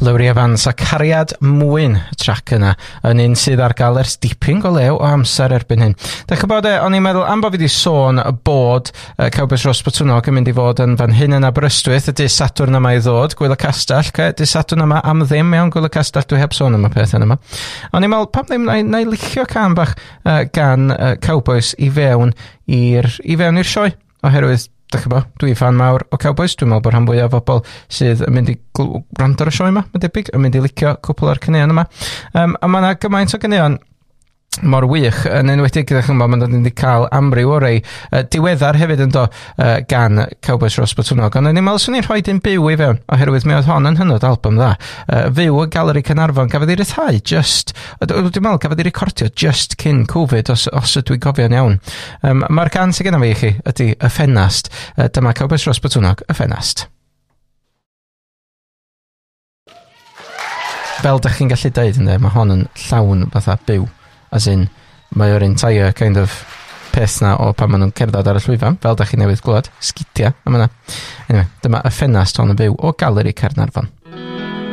Lowri Evans a Cariad Mwyn y trac yna yn un sydd ar gael ers dipyn go lew o amser erbyn hyn. Dach chi'n bod o'n i'n meddwl am bo fi wedi sôn bod Cowboys Rosbatwnog yn mynd i fod yn fan hyn yn Aberystwyth y dydd Sadwrn yma i ddod, Gwyl y Castell, dydd Sadwrn yma am ddim iawn Gwyl y Castell, dwi heb sôn am y peth yna yma. O'n i'n meddwl, pam ddim na i licio can bach gan Cowboys i fewn i'r sioe, oherwydd dwi fan mawr o Cowboys, dwi'n meddwl bod rhan fwyaf o bobl sydd yn mynd i gwrando ar y sioe yma, mae'n debyg, yn mynd i licio cwpl o'r cyneuon yma. A mae yna gymaint o cyneuon mor wych, yn enwedig gyda chi'n bod, mae'n wedi cael amryw o rei diweddar hefyd yn do gan Cowboys Rosbatwnog, ond ni'n meddwl swn i'n rhoi dyn byw i fewn, oherwydd mi oedd hon yn hynod album dda. Fyw y Galeri Caernarfon, gafodd ei ryddhau dwi'n meddwl gafodd ei recordio just cyn Covid, os ydw i'n cofio'n iawn. Mae'r gan sydd genna fi i chi ydy Y Ffenast. Dyma Cowboys Rosbatwnog, Y Ffenast. Fel dych chi'n gallu deud ynddo, mae hon yn llawn fatha byw. As in, mae o'r entire kind of peth na o pan maen nhw'n cerdded ar y llwyfan, fel da chi newydd glwad, sgidia am yna. Anyway, dyma Y Ffenast hon yn byw o Galeri Caernarfon.